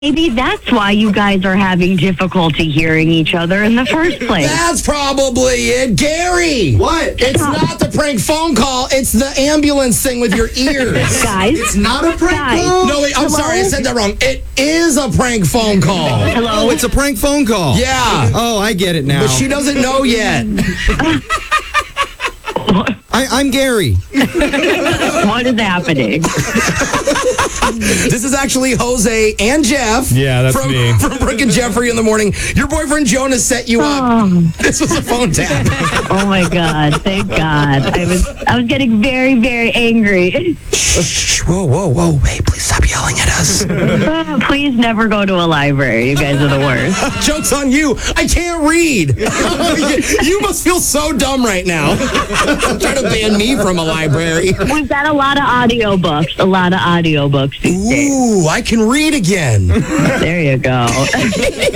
Maybe that's why you guys are having difficulty hearing each other in the first place. That's probably it. Gary! What? It's not the prank phone call. It's the ambulance thing with your ears. Guys, It's not a prank Guys. call? No, wait, I'm Hello? sorry. I said that wrong. It is a prank phone call. hello? Oh, it's a prank phone call. Yeah. Oh, I get it now. But she doesn't know yet. I'm Gary. What is happening? This is actually Jose and Jeff. Yeah, that's from, me. From Brooke and Jeffrey in the morning. Your boyfriend Jonah set you up. This was a phone tap. Oh my God! Thank God. I was getting very, very angry. Shh. Whoa. Hey, please stop yelling at us. Please never go to a library. You guys are the worst. Joke's on you. I can't read. You must feel so dumb right now. Trying to ban me from a library. We've got a lot of audiobooks. A lot of audiobooks these days. Ooh, I can read again. There you go.